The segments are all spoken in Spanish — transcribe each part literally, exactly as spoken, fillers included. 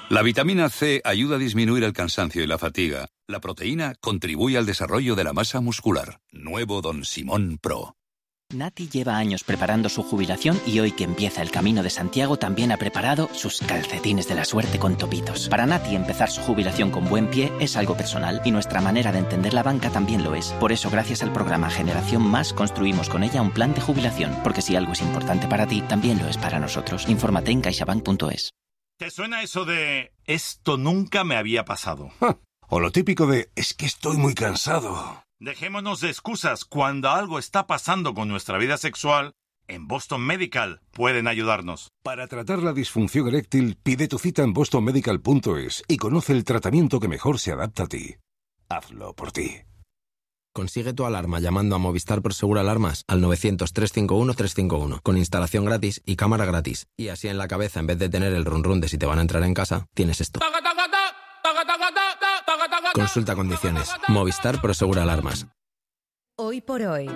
La vitamina C ayuda a disminuir el cansancio y la fatiga. La proteína contribuye al desarrollo de la masa muscular. Nuevo Don Simón Pro. Nati lleva años preparando su jubilación y hoy que empieza el Camino de Santiago también ha preparado sus calcetines de la suerte con topitos. Para Nati empezar su jubilación con buen pie es algo personal y nuestra manera de entender la banca también lo es. Por eso gracias al programa Generación Más construimos con ella un plan de jubilación, porque si algo es importante para ti, también lo es para nosotros. Infórmate en caixabank punto es. ¿Te suena eso de esto nunca me había pasado? O lo típico de es que estoy muy cansado. Dejémonos de excusas. Cuando algo está pasando con nuestra vida sexual, en Boston Medical pueden ayudarnos. Para tratar la disfunción eréctil, pide tu cita en boston medical punto es y conoce el tratamiento que mejor se adapta a ti. Hazlo por ti. Consigue tu alarma llamando a Movistar Prosegur Alarmas al novecientos, trescientos cincuenta y uno, trescientos cincuenta y uno con instalación gratis y cámara gratis. Y así en la cabeza, en vez de tener el run run de si te van a entrar en casa, tienes esto. Consulta condiciones. Movistar Prosegur Alarmas. Hoy por hoy,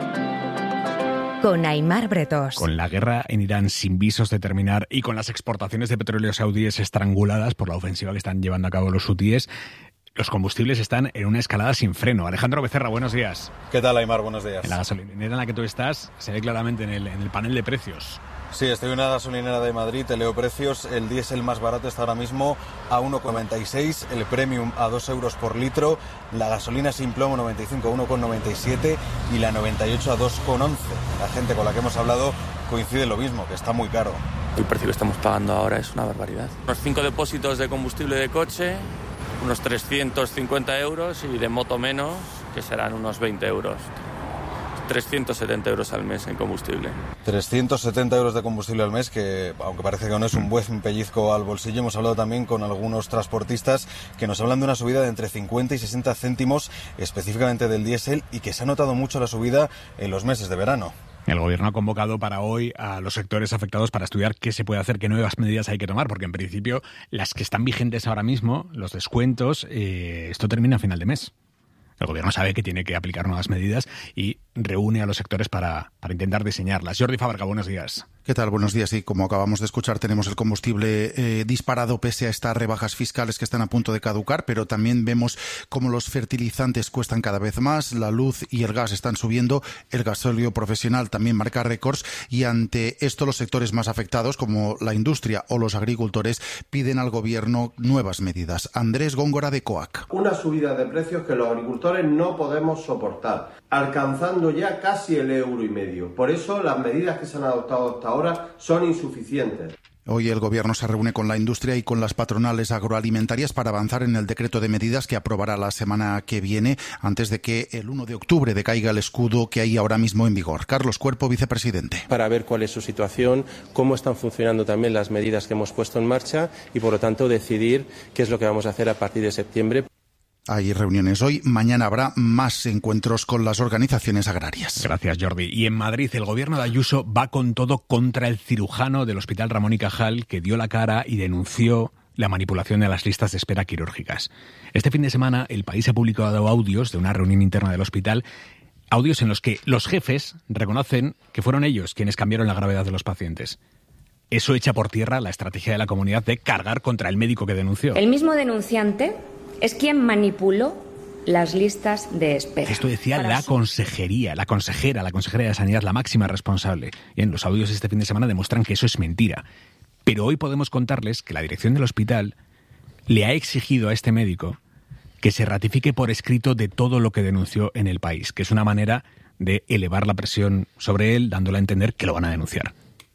con Aimar Bretos. Con la guerra en Irán sin visos de terminar y con las exportaciones de petróleo saudíes estranguladas por la ofensiva que están llevando a cabo los hutíes, los combustibles están en una escalada sin freno. Alejandro Becerra, buenos días. ¿Qué tal, Aimar? Buenos días. En la gasolinera en la que tú estás se ve claramente en el, en el panel de precios. Sí, estoy en una gasolinera de Madrid, te leo precios. El diésel más barato está ahora mismo a uno coma noventa y seis, el premium a dos euros por litro, la gasolina sin plomo noventa y cinco a uno coma noventa y siete y la noventa y ocho a dos coma once. La gente con la que hemos hablado coincide en lo mismo, que está muy caro. El precio que estamos pagando ahora es una barbaridad. Unos cinco depósitos de combustible de coche, unos trescientos cincuenta euros y de moto menos, que serán unos veinte euros. trescientos setenta euros al mes en combustible. trescientos setenta euros de combustible al mes, que aunque parece que no es un buen pellizco al bolsillo. Hemos hablado también con algunos transportistas que nos hablan de una subida de entre cincuenta y sesenta céntimos, específicamente del diésel, y que se ha notado mucho la subida en los meses de verano. El Gobierno ha convocado para hoy a los sectores afectados para estudiar qué se puede hacer, qué nuevas medidas hay que tomar, porque en principio las que están vigentes ahora mismo, los descuentos, eh, esto termina a final de mes. El Gobierno sabe que tiene que aplicar nuevas medidas y reúne a los sectores para, para intentar diseñarlas. Jordi Fábrega, buenos días. ¿Qué tal? Buenos días. Y como acabamos de escuchar, tenemos el combustible eh, disparado pese a estas rebajas fiscales que están a punto de caducar, pero también vemos cómo los fertilizantes cuestan cada vez más, la luz y el gas están subiendo, el gasóleo profesional también marca récords y ante esto los sectores más afectados, como la industria o los agricultores, piden al Gobierno nuevas medidas. Andrés Góngora, de COAC. Una subida de precios que los agricultores no podemos soportar, alcanzando ya casi el euro y medio. Por eso las medidas que se han adoptado hasta ahora son insuficientes. Hoy el Gobierno se reúne con la industria y con las patronales agroalimentarias para avanzar en el decreto de medidas que aprobará la semana que viene, antes de que el uno de octubre decaiga el escudo que hay ahora mismo en vigor. Carlos Cuerpo, vicepresidente. Para ver cuál es su situación, cómo están funcionando también las medidas que hemos puesto en marcha y, por lo tanto, decidir qué es lo que vamos a hacer a partir de septiembre. Hay reuniones hoy, mañana habrá más encuentros con las organizaciones agrarias. Gracias, Jordi. Y en Madrid el Gobierno de Ayuso va con todo contra el cirujano del Hospital Ramón y Cajal, que dio la cara y denunció la manipulación de las listas de espera quirúrgicas. Este fin de semana El País ha publicado audios de una reunión interna del hospital, audios en los que los jefes reconocen que fueron ellos quienes cambiaron la gravedad de los pacientes. Eso echa por tierra la estrategia de la comunidad de cargar contra el médico que denunció. El mismo denunciante es quien manipuló las listas de espera. Esto decía la su... consejería, la consejera, la consejera de Sanidad, la máxima responsable. Bien, los audios este fin de semana demuestran que eso es mentira. Pero hoy podemos contarles que la dirección del hospital le ha exigido a este médico que se ratifique por escrito de todo lo que denunció en El País, que es una manera de elevar la presión sobre él, dándole a entender que lo van a denunciar.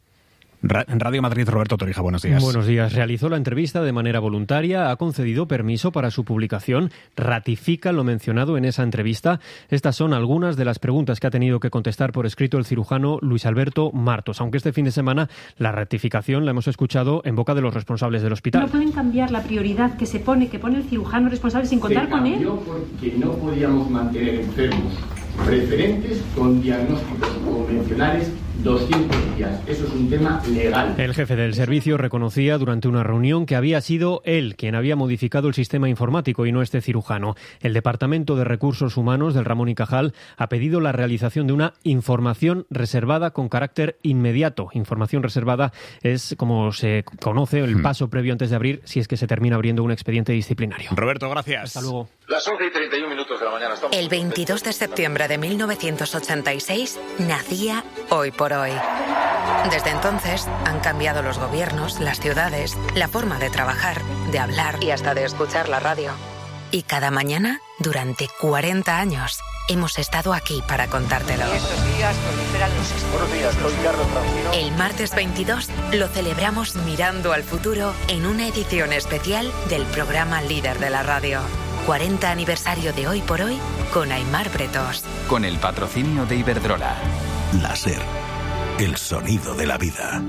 En Radio Madrid, Roberto Torija, buenos días. Buenos días. Realizó la entrevista de manera voluntaria, ha concedido permiso para su publicación, ratifica lo mencionado en esa entrevista. Estas son algunas de las preguntas que ha tenido que contestar por escrito el cirujano Luis Alberto Martos, aunque este fin de semana la ratificación la hemos escuchado en boca de los responsables del hospital. No pueden cambiar la prioridad que se pone, que pone el cirujano responsable sin contar con él. Se cambió porque no podíamos mantener enfermos preferentes con diagnósticos convencionales doscientos días. Eso es un tema legal. El jefe del servicio reconocía durante una reunión que había sido él quien había modificado el sistema informático y no este cirujano. El Departamento de Recursos Humanos del Ramón y Cajal ha pedido la realización de una información reservada con carácter inmediato. Información reservada es, como se conoce, el paso previo antes de abrir, si es que se termina abriendo un expediente disciplinario. Roberto, gracias. Hasta luego. Las once y treinta y un minutos de la mañana. Estamos El veintidós de septiembre de mil novecientos ochenta y seis nacía Hoy por Hoy. Desde entonces han cambiado los gobiernos, las ciudades, la forma de trabajar, de hablar y hasta de escuchar la radio. Y cada mañana, durante cuarenta años, hemos estado aquí para contártelo. Estos días proliferan los... Buenos días, soy Carlos Francino. El martes veintidós lo celebramos mirando al futuro en una edición especial del programa líder de la radio. cuarenta aniversario de Hoy por Hoy con Aimar Bretos. Con el patrocinio de Iberdrola. La SER, el sonido de la vida.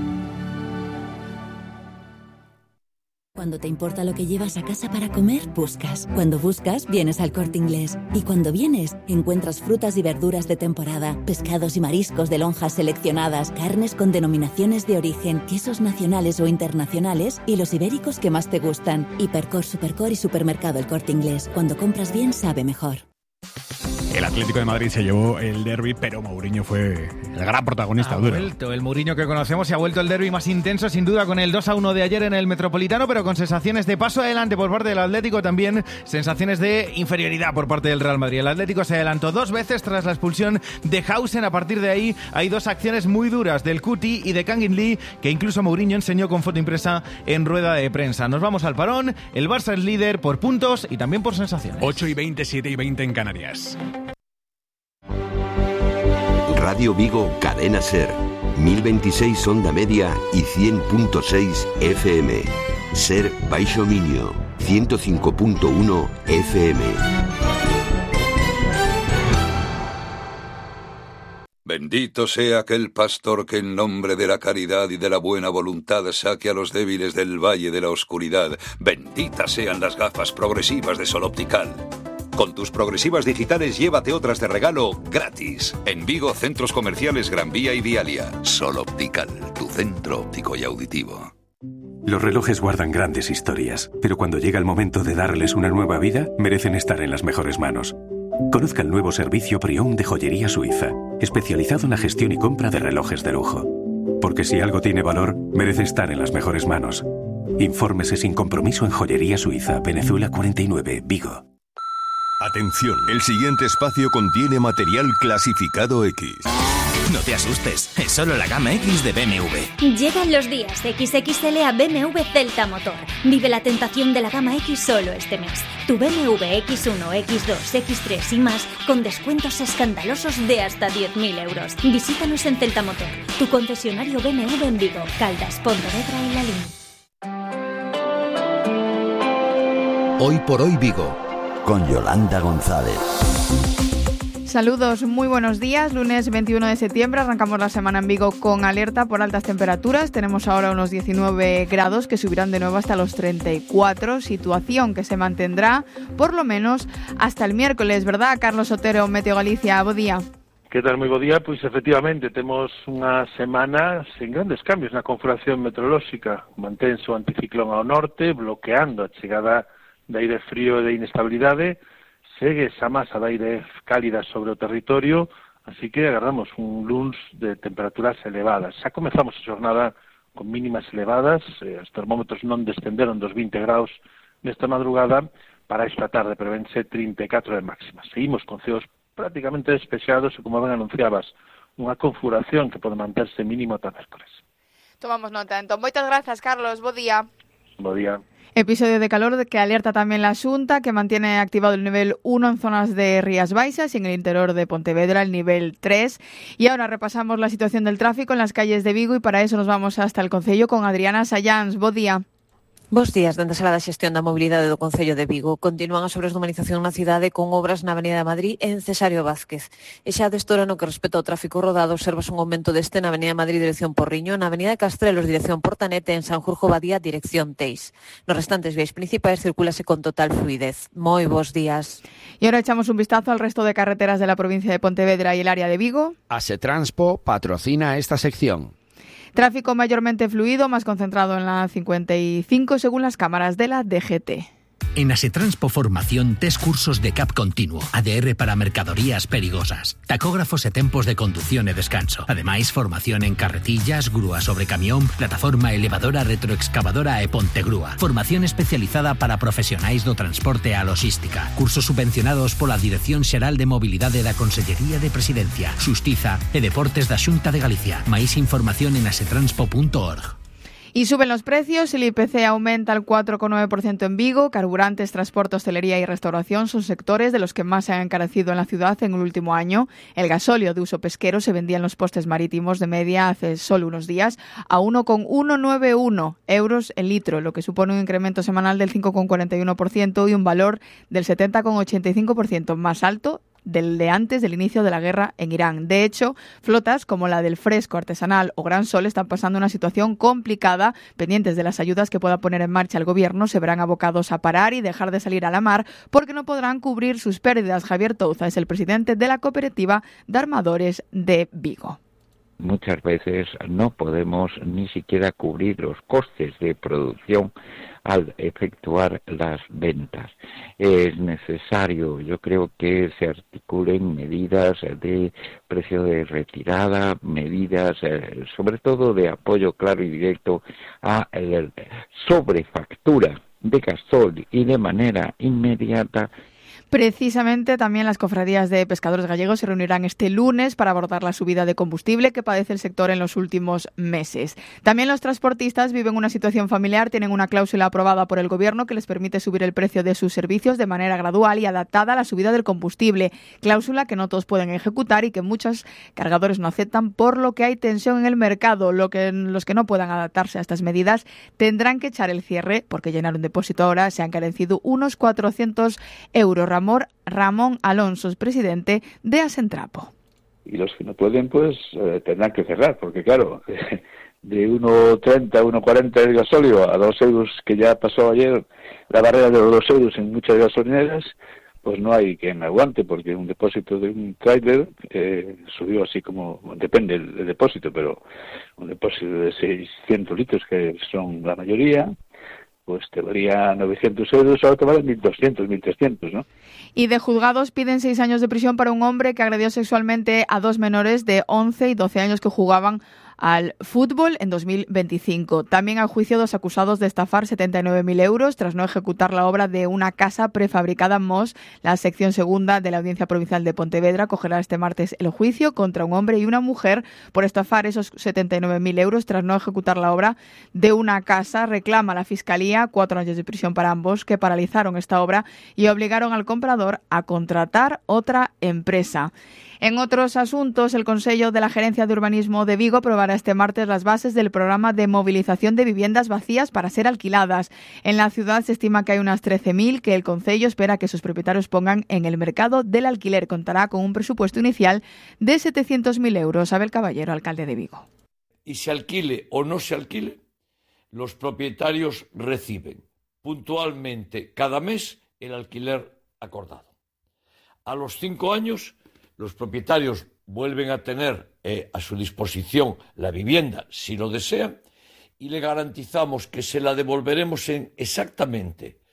Cuando te importa lo que llevas a casa para comer, buscas. Cuando buscas, vienes al Corte Inglés. Y cuando vienes, encuentras frutas y verduras de temporada, pescados y mariscos de lonjas seleccionadas, carnes con denominaciones de origen, quesos nacionales o internacionales y los ibéricos que más te gustan. Hipercor, Supercor y Supermercado El Corte Inglés. Cuando compras bien, sabe mejor. El Atlético de Madrid se llevó el derbi, pero Mourinho fue el gran protagonista. Ha duro. vuelto el Mourinho que conocemos, se ha vuelto el derbi más intenso, sin duda, con el dos a uno de ayer en el Metropolitano, pero con sensaciones de paso adelante por parte del Atlético, también sensaciones de inferioridad por parte del Real Madrid. El Atlético se adelantó dos veces tras la expulsión de Hausen. A partir de ahí hay dos acciones muy duras del Cuti y de Kangin Lee, que incluso Mourinho enseñó con foto impresa en rueda de prensa. Nos vamos al parón. El Barça es líder por puntos y también por sensaciones. ocho y veinte, siete y veinte en Canarias. Radio Vigo, Cadena SER, mil veintiséis onda media y cien punto seis F M. SER Baixo Miño, ciento cinco punto uno F M. Bendito sea aquel pastor que en nombre de la caridad y de la buena voluntad saque a los débiles del valle de la oscuridad. Benditas sean las gafas progresivas de Sol Optical. Con tus progresivas digitales llévate otras de regalo gratis. En Vigo, centros comerciales Gran Vía y Vialia. Sol Optical, tu centro óptico y auditivo. Los relojes guardan grandes historias, pero cuando llega el momento de darles una nueva vida, merecen estar en las mejores manos. Conozca el nuevo servicio Pre-Owned de Joyería Suiza, especializado en la gestión y compra de relojes de lujo. Porque si algo tiene valor, merece estar en las mejores manos. Infórmese sin compromiso en Joyería Suiza, Venezuela cuarenta y nueve, Vigo. Atención, el siguiente espacio contiene material clasificado X. No te asustes, es solo la gama X de B M W. Llegan los días equis equis ele a B M W Celta Motor. Vive la tentación de la gama X solo este mes. Tu B M W equis uno, equis dos, equis tres y más con descuentos escandalosos de hasta diez mil euros. Visítanos en Celta Motor, tu concesionario B M W en Vigo, Caldas, Pontevedra y Lalín. Hoy por Hoy Vigo, con Yolanda González. Saludos, muy buenos días. Lunes veintiuno de septiembre arrancamos la semana en Vigo con alerta por altas temperaturas. Tenemos ahora unos diecinueve grados que subirán de nuevo hasta los treinta y cuatro, situación que se mantendrá por lo menos hasta el miércoles, ¿verdad, Carlos Otero, Meteo Galicia? Bo día. Que tal, moi bo día? Pois efectivamente temos unha semana sen grandes cambios na configuración meteorolóxica. Mantense o anticiclón ao norte, bloqueando a chegada de aire frío e de inestabilidade. Segue esa masa de aire cálida sobre o territorio, así que agardamos un luns de temperaturas elevadas. Xa comezamos a xornada con mínimas elevadas, eh, os termómetros non descenderon dos vinte graus nesta madrugada, para esta tarde prevense trinta e catro de máxima. Seguimos con ceos prácticamente despexados e, como ben anunciabas, unha configuración que pode manterse mínimo ata mércoles. Tomamos nota, entón. Moitas grazas, Carlos. Bo día. Bo día. Episodio de calor que alerta también la Xunta, que mantiene activado el nivel uno en zonas de Rías Baixas y en el interior de Pontevedra el nivel tres. Y ahora repasamos la situación del tráfico en las calles de Vigo y para eso nos vamos hasta el concello con Adriana Sayans. Bo día. Bos días, dende a Sala da Xestión da Mobilidade do Concello de Vigo. Continúan as obras de humanización na cidade con obras na Avenida de Madrid e en Cesario Vázquez. E xa destora no que respecta ao tráfico rodado, observas un aumento deste na Avenida de Madrid dirección Porriño, na Avenida de Castrelos dirección Portanete e en Sanjurjo Badía dirección Teis. Nos restantes vías principais circulase con total fluidez. Moi bos días. Y ahora echamos un vistazo al resto de carreteras de la provincia de Pontevedra y el área de Vigo. Asetranspo patrocina esta sección. Tráfico mayormente fluido, más concentrado en la cincuenta y cinco según las cámaras de la D G T. En Asetranspo Formación, tes cursos de C A P continuo, A D R para mercadorías perigosas, tacógrafos e tempos de conducción e descanso. Ademais, formación en carretillas, grúa sobre camión, plataforma elevadora, retroexcavadora e pontegrúa. Formación especializada para profesionais do transporte e a logística. Cursos subvencionados pola Dirección Xeral de Mobilidade da Consellería de Presidencia, Xustiza e Deportes da Xunta de Galicia. Máis información en asetranspo punto org. Y suben los precios, el I P C aumenta al cuatro coma nueve por ciento en Vigo, carburantes, transporte, hostelería y restauración son sectores de los que más se han encarecido en la ciudad en el último año. El gasóleo de uso pesquero se vendía en los postes marítimos de media hace solo unos días a uno coma ciento noventa y uno euros el litro, lo que supone un incremento semanal del cinco coma cuarenta y uno por ciento y un valor del setenta coma ochenta y cinco por ciento más alto del de antes del inicio de la guerra en Irán. De hecho, flotas como la del Fresco Artesanal o Gran Sol están pasando una situación complicada. Pendientes de las ayudas que pueda poner en marcha el gobierno, se verán abocados a parar y dejar de salir a la mar porque no podrán cubrir sus pérdidas. Javier Touza es el presidente de la cooperativa de armadores de Vigo. Muchas veces no podemos ni siquiera cubrir los costes de producción al efectuar las ventas. Es necesario, yo creo, que se articulen medidas de precio de retirada, medidas eh, sobre todo de apoyo claro y directo a la sobrefactura de gasol y de manera inmediata. Precisamente también las cofradías de pescadores gallegos se reunirán este lunes para abordar la subida de combustible que padece el sector en los últimos meses. También los transportistas viven una situación familiar, tienen una cláusula aprobada por el gobierno que les permite subir el precio de sus servicios de manera gradual y adaptada a la subida del combustible, cláusula que no todos pueden ejecutar y que muchos cargadores no aceptan, por lo que hay tensión en el mercado. Lo que, los que no puedan adaptarse a estas medidas tendrán que echar el cierre porque llenar un depósito ahora se ha encarecido unos cuatrocientos euros. Ramón Alonso es presidente de Asentrapo. Y los que no pueden, pues eh, tendrán que cerrar, porque claro, de uno treinta a uno cuarenta el gasóleo a dos euros, que ya pasó ayer la barrera de los dos euros en muchas gasolineras, pues no hay quien aguante, porque un depósito de un tráiler eh, subió así como, depende del, del depósito, pero un depósito de seiscientos litros, que son la mayoría, pues te valía novecientos euros, ahora te vale mil doscientos, mil trescientos, ¿no? Y de juzgados piden seis años de prisión para un hombre que agredió sexualmente a dos menores de once y doce años que jugaban al fútbol en dos mil veinticinco. También al juicio dos acusados de estafar setenta y nueve mil euros tras no ejecutar la obra de una casa prefabricada en Mos. La sección segunda de la Audiencia Provincial de Pontevedra acogerá este martes el juicio contra un hombre y una mujer por estafar esos setenta y nueve mil euros tras no ejecutar la obra de una casa. Reclama la Fiscalía cuatro años de prisión para ambos, que paralizaron esta obra y obligaron al comprador a contratar otra empresa. En otros asuntos, el Consejo de la Gerencia de Urbanismo de Vigo aprobará este martes las bases del programa de movilización de viviendas vacías para ser alquiladas. En la ciudad se estima que hay unas trece mil que el Concello espera que sus propietarios pongan en el mercado del alquiler. Contará con un presupuesto inicial de setecientos mil euros. Abel Caballero, alcalde de Vigo. Y se alquile o no se alquile, los propietarios reciben puntualmente cada mes el alquiler acordado. A los cinco años, los propietarios vuelven a tener eh, a su disposición la vivienda si lo desean y le garantizamos que se la devolveremos en exactamente